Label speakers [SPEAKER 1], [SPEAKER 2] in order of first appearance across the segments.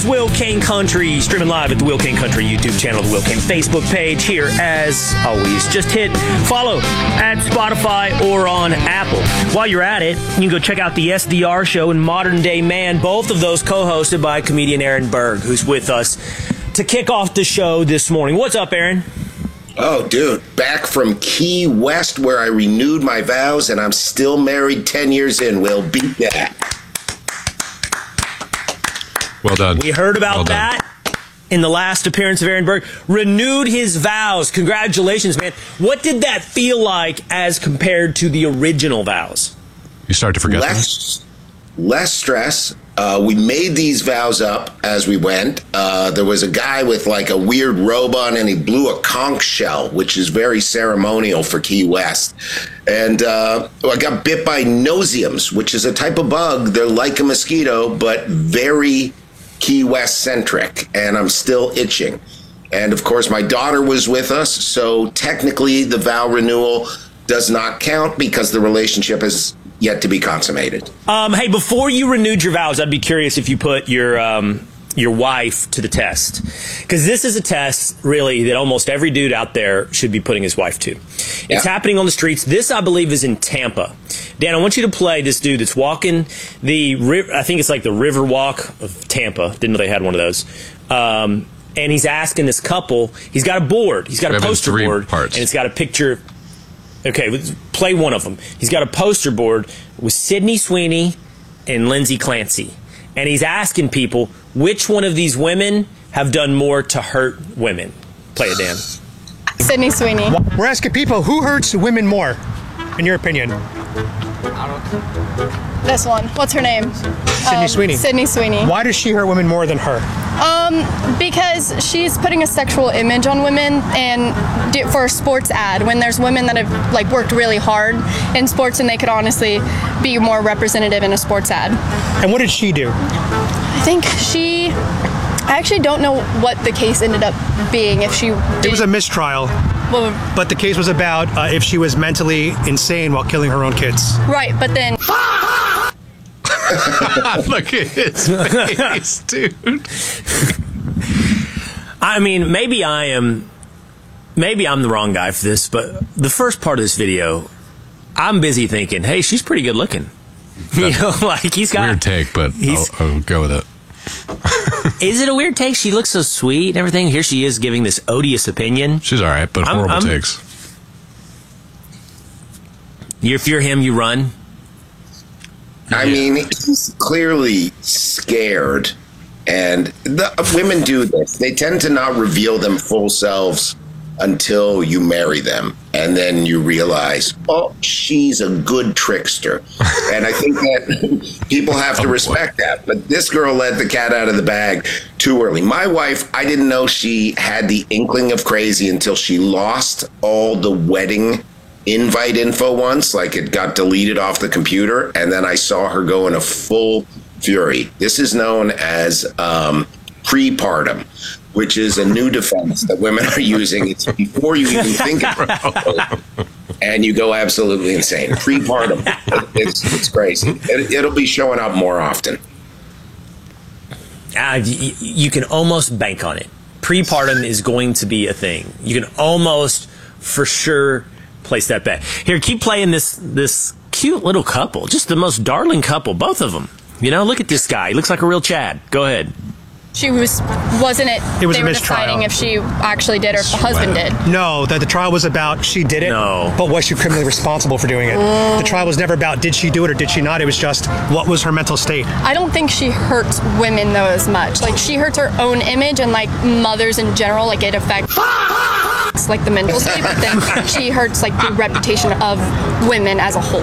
[SPEAKER 1] Will Kane Country, streaming live at the Will Kane Country YouTube channel, the Will Kane Facebook page. Here, as always, just hit follow at Spotify or on Apple. While you're at it, you can go check out the SDR show and Modern Day Man, both of those co-hosted by comedian Aaron Berg, who's with us to kick off the show this morning. What's up, Aaron?
[SPEAKER 2] Oh, dude, back from Key West where I renewed my vows and I'm still married 10 years in. Will beat that.
[SPEAKER 3] Well done.
[SPEAKER 1] We heard about that in the last appearance of Aaron Berg. Renewed his vows. Congratulations, man. What did that feel like as compared to the original vows?
[SPEAKER 3] You start to forget
[SPEAKER 2] less stress. We made these vows up as we went. There was a guy with like a weird robe on and he blew a conch shell, which is very ceremonial for Key West. And I got bit by noseums, which is a type of bug. They're like a mosquito, but very Key West centric. And I'm still itching. And of course, my daughter was with us. So technically the vow renewal does not count because the relationship is yet to be consummated.
[SPEAKER 1] Hey, before you renewed your vows, I'd be curious if you put your wife to the test. Because this is a test, really, that almost every dude out there should be putting his wife to. It's happening on the streets. This, I believe, is in Tampa. Dan, I want you to play this dude that's walking the river. I think it's like the River Walk of Tampa. Didn't know they had one of those. And he's asking this couple. He's got a board. He's got a poster board. And it's got a picture. Okay, let's play one of them. He's got a poster board with Sydney Sweeney and Lindsay Clancy. And he's asking people, which one of these women have done more to hurt women? Play it, Dan.
[SPEAKER 4] Sydney Sweeney.
[SPEAKER 5] We're asking people, who hurts women more, in your opinion?
[SPEAKER 4] This one. What's her name?
[SPEAKER 5] Sydney Sweeney.
[SPEAKER 4] Sydney Sweeney.
[SPEAKER 5] Why does she hurt women more than her?
[SPEAKER 4] Because she's putting a sexual image on women, and for a sports ad, when there's women that have like worked really hard in sports and they could honestly be more representative in a sports ad.
[SPEAKER 5] And what did she do?
[SPEAKER 4] I actually don't know what the case ended up being. If she did.
[SPEAKER 5] It was a mistrial.
[SPEAKER 4] Well,
[SPEAKER 5] but the case was about if she was mentally insane while killing her own kids.
[SPEAKER 4] Right, but then.
[SPEAKER 3] Look at his face, dude.
[SPEAKER 1] I mean, maybe I'm the wrong guy for this, but the first part of this video, I'm busy thinking, hey, she's pretty good looking. You know, like he's got
[SPEAKER 3] weird take, but I'll go with it.
[SPEAKER 1] Is it a weird take? She looks so sweet and everything. Here she is giving this odious opinion.
[SPEAKER 3] She's all right, but horrible takes.
[SPEAKER 1] If you're him, you run.
[SPEAKER 2] I mean, he's clearly scared, and women do this. They tend to not reveal them full selves until you marry them, and then you realize, oh, she's a good trickster. And I think that people have to respect that. But this girl let the cat out of the bag too early. My wife, I didn't know she had the inkling of crazy until she lost all the wedding invite info once, like it got deleted off the computer, and then I saw her go in a full fury. This is known as prepartum, which is a new defense that women are using. It's before you even think about it, and you go absolutely insane. Prepartum. It's crazy. It'll be showing up more often.
[SPEAKER 1] You can almost bank on it. Prepartum is going to be a thing. You can almost for sure place that bet. Here, keep playing this cute little couple. Just the most darling couple, both of them. You know, look at this guy. He looks like a real Chad. Go ahead.
[SPEAKER 4] She wasn't it?
[SPEAKER 5] It was
[SPEAKER 4] they
[SPEAKER 5] a
[SPEAKER 4] were
[SPEAKER 5] mistrial.
[SPEAKER 4] deciding if she actually did or if the husband did.
[SPEAKER 5] No, that the trial was about she did it, but was she criminally responsible for doing it? The trial was never about did she do it or did she not. It was just what was her mental state.
[SPEAKER 4] I don't think she hurts women though as much. Like she hurts her own image and like mothers in general. Like it affects like the mental state, but then she hurts like the reputation of women as a whole.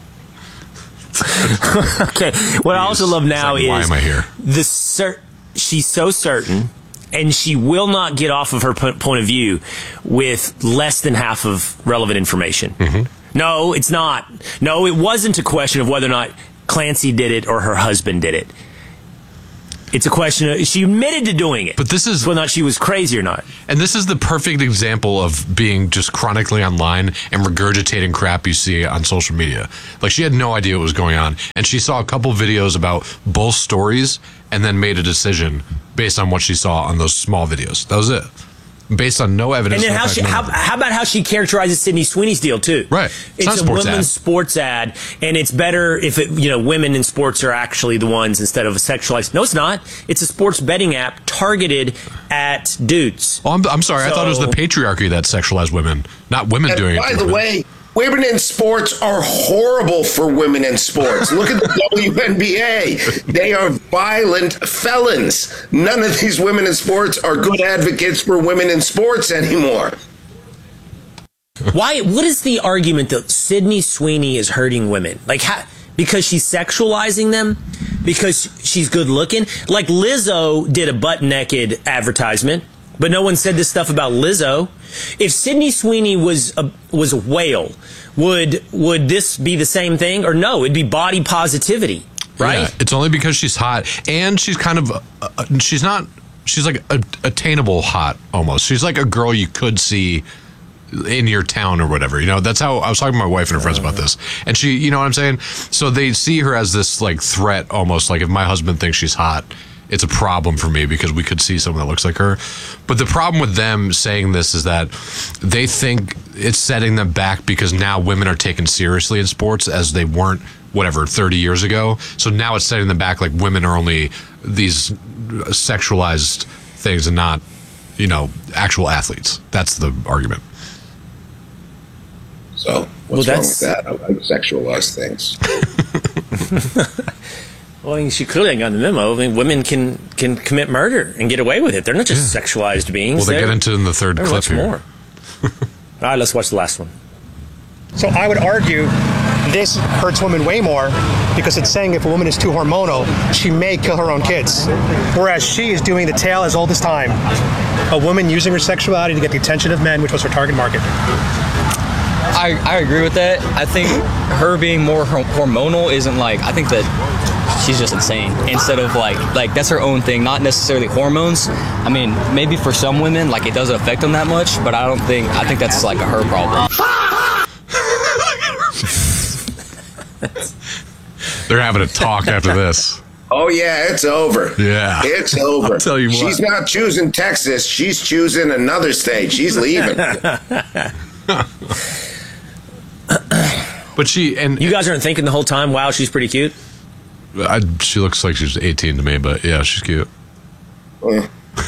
[SPEAKER 1] Okay. What I also love now is
[SPEAKER 3] why am I here?
[SPEAKER 1] She's so certain, and she will not get off of her point of view with less than half of relevant information. Mm-hmm. No, it's not. No, it wasn't a question of whether or not Clancy did it or her husband did it. It's a question of, she admitted to doing it.
[SPEAKER 3] But this is
[SPEAKER 1] whether or not she was crazy or not.
[SPEAKER 3] And this is the perfect example of being just chronically online and regurgitating crap you see on social media. Like, she had no idea what was going on. And she saw a couple videos about both stories and then made a decision based on what she saw on those small videos. That was it. Based on no evidence.
[SPEAKER 1] And then how about how she characterizes Sydney Sweeney's deal too?
[SPEAKER 3] Right.
[SPEAKER 1] It's a women's sports ad, and it's better if women in sports are actually the ones instead of a sexualized. No, it's not. It's a sports betting app targeted at dudes.
[SPEAKER 3] Oh, I'm sorry. I thought it was the patriarchy that sexualized women, not women doing it.
[SPEAKER 2] By the way, women in sports are horrible for women in sports. Look at the WNBA. They are violent felons. None of these women in sports are good advocates for women in sports anymore.
[SPEAKER 1] Why? What is the argument that Sydney Sweeney is hurting women? Like, because she's sexualizing them? Because she's good looking? Like Lizzo did a butt naked advertisement, but no one said this stuff about Lizzo. If Sydney Sweeney was a whale, would this be the same thing? Or no, it'd be body positivity, right?
[SPEAKER 3] Yeah, it's only because she's hot, and she's kind of she's like attainable hot almost. She's like a girl you could see in your town or whatever. That's how I was talking to my wife and her friends about this, and she, you know what I'm saying? So they see her as this like threat, almost like if my husband thinks she's hot, it's a problem for me because we could see someone that looks like her. But the problem with them saying this is that they think it's setting them back because now women are taken seriously in sports as they weren't, 30 years ago. So now it's setting them back like women are only these sexualized things and not, actual athletes. That's the argument.
[SPEAKER 2] So what's wrong with that? I like sexualized things.
[SPEAKER 1] Well, I mean, she clearly got the memo. I mean, women can commit murder and get away with it. They're not just sexualized beings.
[SPEAKER 3] Well, they get into it in the third clip here.
[SPEAKER 1] More. All right, let's watch the last one.
[SPEAKER 5] So I would argue this hurts women way more because it's saying if a woman is too hormonal, she may kill her own kids. Whereas she is doing the tale as old as time. A woman using her sexuality to get the attention of men, which was her target market.
[SPEAKER 6] I agree with that. I think her being more hormonal isn't I think that she's just insane. Instead of like that's her own thing, not necessarily hormones. I mean, maybe for some women, it doesn't affect them that much, but I think that's a her problem.
[SPEAKER 3] They're having a talk after this.
[SPEAKER 2] Oh, yeah, it's over.
[SPEAKER 3] Yeah.
[SPEAKER 2] It's over.
[SPEAKER 3] I'll tell you what.
[SPEAKER 2] She's not choosing Texas. She's choosing another state. She's leaving.
[SPEAKER 3] But
[SPEAKER 1] you guys aren't thinking the whole time, wow, she's pretty cute?
[SPEAKER 3] She looks like she's 18 to me, but yeah, she's cute.
[SPEAKER 2] It's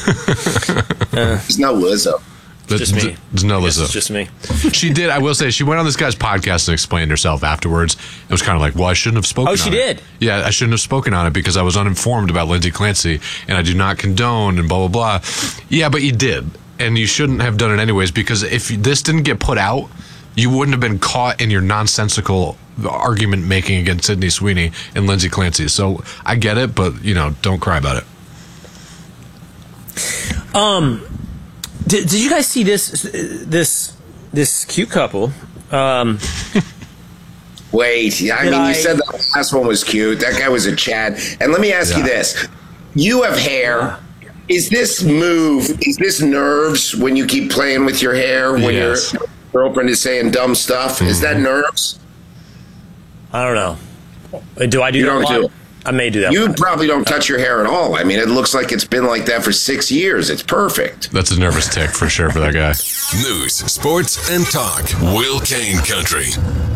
[SPEAKER 2] no Lizzo.
[SPEAKER 1] Just me.
[SPEAKER 3] There's no Lizzo.
[SPEAKER 1] It's just me.
[SPEAKER 3] She did, I will say, she went on this guy's podcast and explained herself afterwards. It was kind of like, well, I shouldn't have spoken on it.
[SPEAKER 1] Oh, she did?
[SPEAKER 3] Yeah, I shouldn't have spoken on it because I was uninformed about Lindsay Clancy, and I do not condone and blah, blah, blah. Yeah, but you did. And you shouldn't have done it anyways, because if this didn't get put out, you wouldn't have been caught in your nonsensical argument making against Sydney Sweeney and Lindsay Clancy. So I get it, but don't cry about it.
[SPEAKER 1] Did you guys see this cute couple?
[SPEAKER 2] Wait, you said the last one was cute. That guy was a Chad. And let me ask you this: you have hair. Is this nerves when you keep playing with your hair when your girlfriend is saying dumb stuff? Mm-hmm. Is that nerves?
[SPEAKER 1] I don't know. Do I do
[SPEAKER 2] you
[SPEAKER 1] that?
[SPEAKER 2] Don't do it.
[SPEAKER 1] I may do that.
[SPEAKER 2] You probably don't touch your hair at all. I mean, it looks like it's been like that for 6 years. It's perfect.
[SPEAKER 3] That's a nervous tick for sure for that guy.
[SPEAKER 7] News, sports, and talk. Will Kane Country.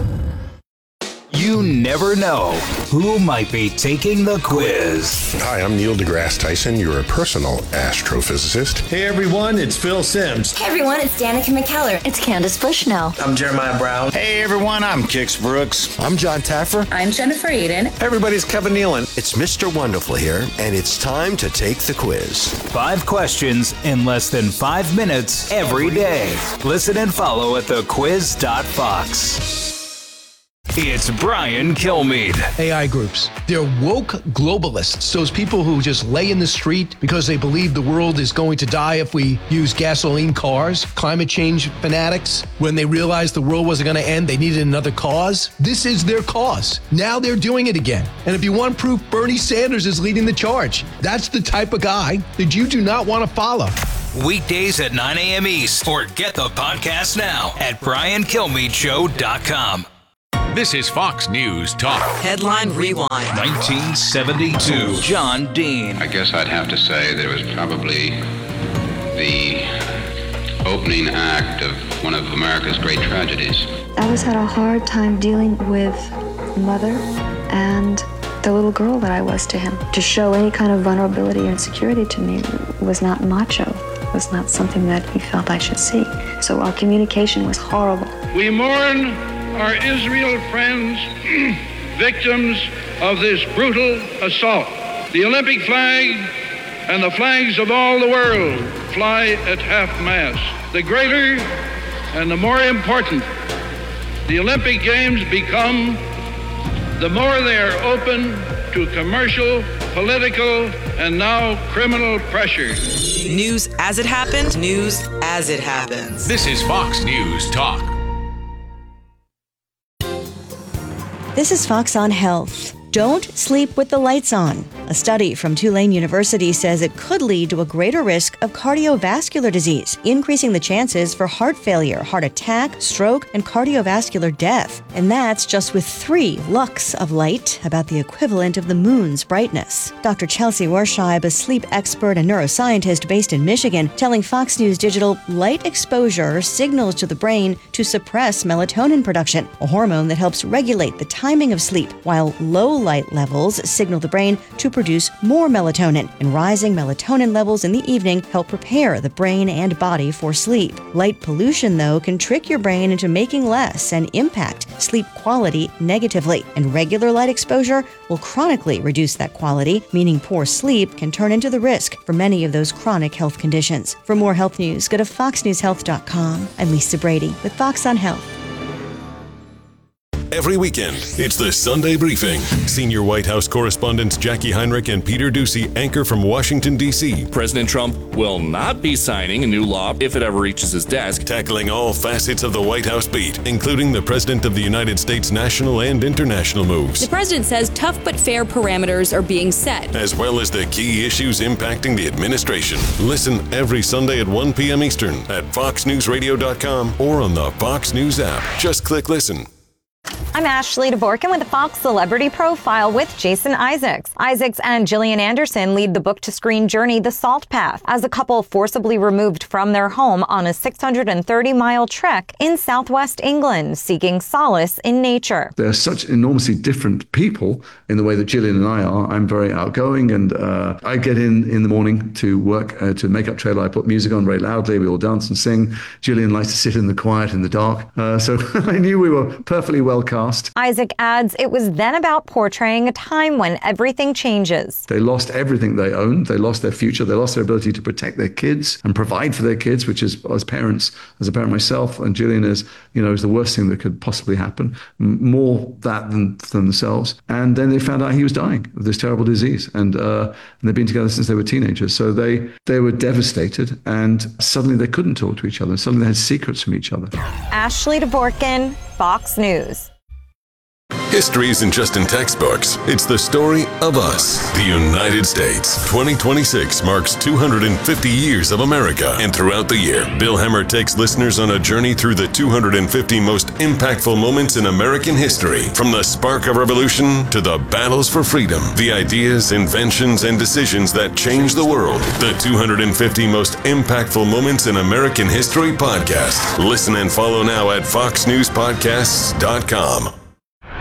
[SPEAKER 8] You never know who might be taking the quiz.
[SPEAKER 9] Hi, I'm Neil deGrasse Tyson, your personal astrophysicist.
[SPEAKER 10] Hey everyone, it's Phil Simms.
[SPEAKER 11] Hey everyone, it's Danica McKellar. It's Candace Bushnell.
[SPEAKER 12] I'm Jeremiah Brown.
[SPEAKER 13] Hey everyone, I'm Kix Brooks.
[SPEAKER 14] I'm John Taffer.
[SPEAKER 15] I'm Jennifer Aiden.
[SPEAKER 16] Hey everybody, it's Kevin Nealon.
[SPEAKER 17] It's Mr. Wonderful here, and it's time to take the quiz.
[SPEAKER 8] 5 questions in less than 5 minutes every day. Listen and follow at thequiz.fox. It's Brian Kilmeade.
[SPEAKER 18] AI groups. They're woke globalists. Those people who just lay in the street because they believe the world is going to die if we use gasoline cars. Climate change fanatics. When they realized the world wasn't going to end, they needed another cause. This is their cause. Now they're doing it again. And if you want proof, Bernie Sanders is leading the charge. That's the type of guy that you do not want to follow.
[SPEAKER 8] Weekdays at 9 a.m. East. Or get the podcast now at BrianKilmeadeShow.com. This is Fox News Talk.
[SPEAKER 12] Headline Rewind.
[SPEAKER 8] 1972. John Dean.
[SPEAKER 14] I guess I'd have to say that it was probably the opening act of one of America's great tragedies.
[SPEAKER 15] I always had a hard time dealing with mother and the little girl that I was to him. To show any kind of vulnerability or insecurity to me was not macho, was not something that he felt I should see. So our communication was horrible.
[SPEAKER 16] We mourn our Israel friends, victims of this brutal assault. The Olympic flag and the flags of all the world fly at half-mast. The greater and the more important the Olympic Games become, the more they are open to commercial, political, and now criminal pressure.
[SPEAKER 12] News as it happened, news as it happens.
[SPEAKER 8] This is Fox News Talk.
[SPEAKER 19] This is Fox on Health. Don't sleep with the lights on. A study from Tulane University says it could lead to a greater risk of cardiovascular disease, increasing the chances for heart failure, heart attack, stroke, and cardiovascular death. And that's just with 3 lux of light, about the equivalent of the moon's brightness. Dr. Chelsea Warscheib, a sleep expert and neuroscientist based in Michigan, telling Fox News Digital light exposure signals to the brain to suppress melatonin production, a hormone that helps regulate the timing of sleep, while low light levels signal the brain to produce more melatonin, and rising melatonin levels in the evening help prepare the brain and body for sleep. Light pollution, though, can trick your brain into making less and impact sleep quality negatively, and regular light exposure will chronically reduce that quality, meaning poor sleep can turn into the risk for many of those chronic health conditions. For more health news, go to foxnewshealth.com. I'm Lisa Brady with Fox on Health.
[SPEAKER 20] Every weekend, it's the Sunday Briefing. Senior White House correspondents Jackie Heinrich and Peter Doocy anchor from Washington, D.C.
[SPEAKER 21] President Trump will not be signing a new law if it ever reaches his desk.
[SPEAKER 20] Tackling all facets of the White House beat, including the President of the United States' national and international moves.
[SPEAKER 22] The president says tough but fair parameters are being set,
[SPEAKER 20] as well as the key issues impacting the administration. Listen every Sunday at 1 p.m. Eastern at foxnewsradio.com or on the Fox News app. Just click listen.
[SPEAKER 23] I'm Ashley Dvorkin with the Fox Celebrity Profile with Jason Isaacs. Isaacs and Gillian Anderson lead the book-to-screen journey The Salt Path as a couple forcibly removed from their home on a 630-mile trek in southwest England, seeking solace in nature.
[SPEAKER 24] They're such enormously different people in the way that Gillian and I are. I'm very outgoing, and I get in the morning to work to Makeup Trailer. I put music on very loudly. We all dance and sing. Gillian likes to sit in the quiet, in the dark. So I knew we were perfectly well cast.
[SPEAKER 23] Isaac adds it was then about portraying a time when everything changes.
[SPEAKER 24] They lost everything they owned. They lost their future. They lost their ability to protect their kids and provide for their kids, which is, as parents, as a parent myself, and Gillian is the worst thing that could possibly happen. More that than themselves. And then they found out he was dying of this terrible disease. And they've been together since they were teenagers. So they were devastated, and suddenly they couldn't talk to each other. Suddenly they had secrets from each other.
[SPEAKER 23] Ashley Dvorkin, Fox News.
[SPEAKER 20] History isn't just in textbooks. It's the story of us, the United States. 2026 marks 250 years of America. And throughout the year, Bill Hemmer takes listeners on a journey through the 250 most impactful moments in American history. From the spark of revolution to the battles for freedom, the ideas, inventions, and decisions that changed the world. The 250 most impactful moments in American history podcast. Listen and follow now at foxnewspodcasts.com.